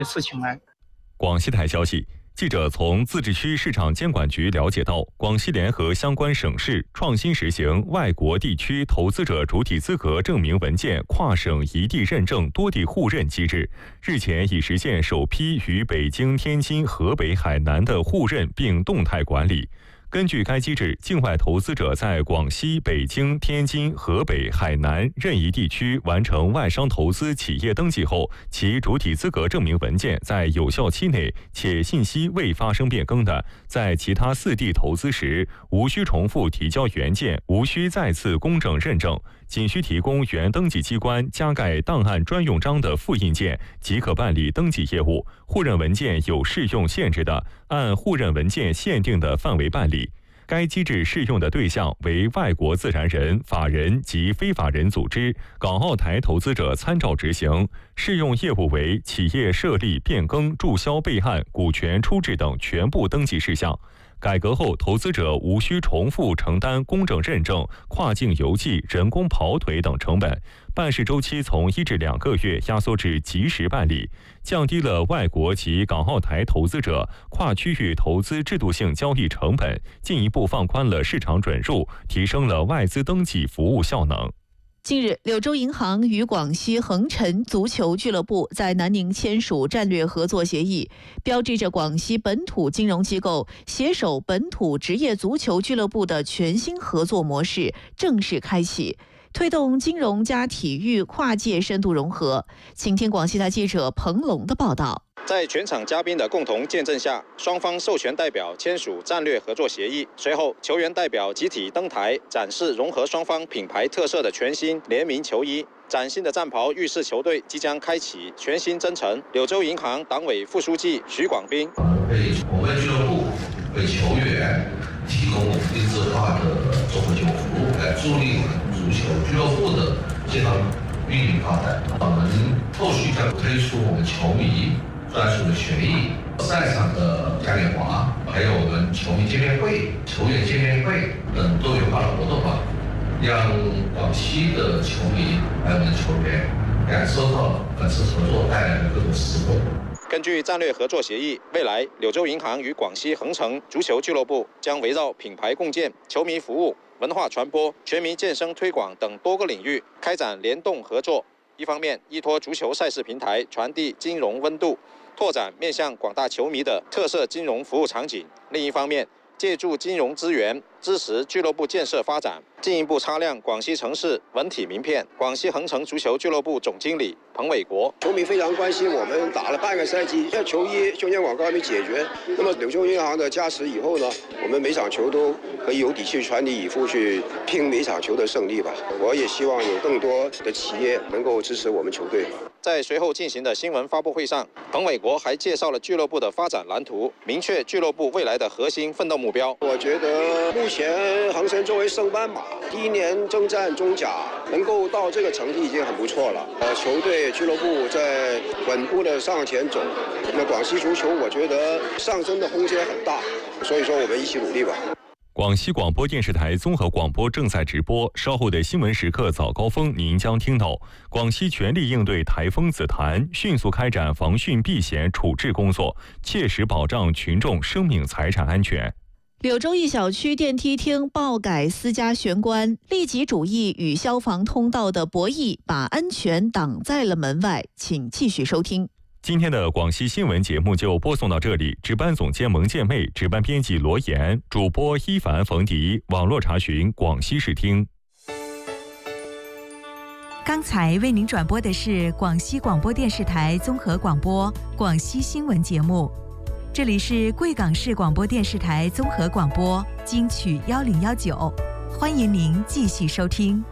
事情来。 广西台消息，记者从自治区市场监管局了解到，广西联合相关省市创新实行外国地区投资者主体资格证明文件跨省一地认证多地互认机制，日前已实现首批与北京、天津、河北、海南的互认并动态管理。根据该机制，境外投资者在广西、北京、天津、河北、海南任一地区完成外商投资企业登记后，其主体资格证明文件在有效期内且信息未发生变更的，在其他4地投资时，无需重复提交原件，无需再次公证认证，仅需提供原登记机关加盖档案专用章的复印件即可办理登记业务。互认文件有适用限制的，按互认文件限定的范围办理。该机制适用的对象为外国自然人、法人及非法人组织，港澳台投资者参照执行。适用业务为企业设立、变更、注销备案、股权出质等全部登记事项。改革后，投资者无需重复承担公证认证、跨境邮寄、人工跑腿等成本，办事周期从1至2个月压缩至即时办理，降低了外国及港澳台投资者跨区域投资制度性交易成本，进一步放宽了市场准入，提升了外资登记服务效能。 近日，柳州银行与广西恒辰足球俱乐部在南宁签署战略合作协议，标志着广西本土金融机构携手本土职业足球俱乐部的全新合作模式正式开启，推动金融加体育跨界深度融合。请听广西台记者彭龙的报道。 在全场嘉宾的共同见证下，双方授权代表签署战略合作协议。随后，球员代表集体登台，展示融合双方品牌特色的全新联名球衣。崭新的战袍预示球队即将开启全新征程。柳州银行党委副书记徐广斌： 为我们俱乐部、为球员提供定制化的综合球服务，来助力我们足球俱乐部的健康运营发展。我们后续将推出我们球迷专属的权益、赛场的嘉年华，还有我们球迷见面会、球员见面会等多元化的活动吧，让广西的球迷还有我们的球员感受到本次合作带来的各种实惠。 根据战略合作协议，未来柳州银行与广西恒辰足球俱乐部将围绕品牌共建、球迷服务、文化传播、全民健身推广等多个领域开展联动合作。一方面，依托足球赛事平台传递金融温度，拓展面向广大球迷的特色金融服务场景；另一方面，借助金融资源支持俱乐部建设发展，进一步擦亮广西城市文体名片。广西恒辰足球俱乐部总经理彭伟国： 球迷非常关心，我们打了半个赛季，现在球衣胸前广告还没解决。那么柳州银行的加持以后呢，我们每场球都可以有底气全力以赴去拼每场球的胜利吧。我也希望有更多的企业能够支持我们球队。 在随后进行的新闻发布会上，彭伟国还介绍了俱乐部的发展蓝图，明确俱乐部未来的核心奋斗目标。 我觉得目前恒辰作为升班马，第1年征战中甲，能够到这个成绩已经很不错了。球队俱乐部在稳步的向前走，那广西足球我觉得上升的空间很大，所以说我们一起努力吧。 广西广播电视台综合广播正在直播，稍后的新闻时刻早高峰您将听到广西全力应对台风紫檀，迅速开展防汛避险处置工作，切实保障群众生命财产安全。 柳州一小区电梯厅爆改私家玄关，利己主义与消防通道的博弈，把安全挡在了门外。请继续收听。 今天的广西新闻节目就播送到这里，值班总监蒙建妹，值班编辑罗岩，主播伊凡、冯迪，网络查询广西视听。 刚才为您转播的是广西广播电视台综合广播广西新闻节目，这里是贵港市广播电视台综合广播金曲1019，欢迎您继续收听。